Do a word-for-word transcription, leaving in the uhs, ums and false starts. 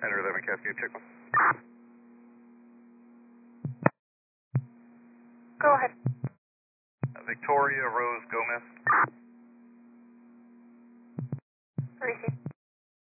Enter eleven Cascade, check one. Go ahead. Uh, Victoria Rose Gomez.